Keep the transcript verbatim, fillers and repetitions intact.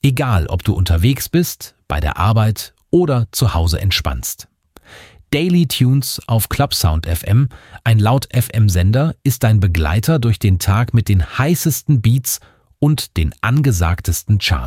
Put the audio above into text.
Egal, ob du unterwegs bist, bei der Arbeit oder zu Hause entspannst. Daily Tunes auf Clubsound F M, ein Laut-F M-Sender, ist dein Begleiter durch den Tag mit den heißesten Beats und den angesagtesten Charts.